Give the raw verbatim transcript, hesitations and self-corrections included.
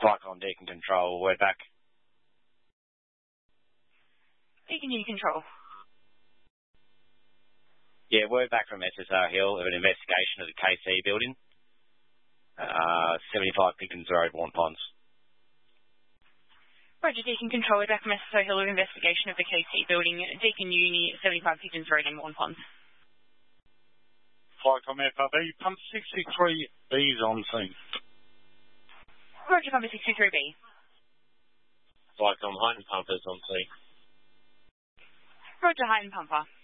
Flycom Deacon Control, word back. Deacon Unit Control. Yeah, word back from S S R Hill of an investigation of the K C building. Uh, seventy-five Pickens Road, Warren Ponds. Roger, Deacon Control, word back from S S R Hill of investigation of the K C building. Deacon Uni, seventy-five Pickens Road in Warren Ponds. Flycom F R B, pump sixty-three B's on scene. Roger, pump sixty-three B. Flycom Heighton Pumpers on scene. Roger, Heighton Pumper.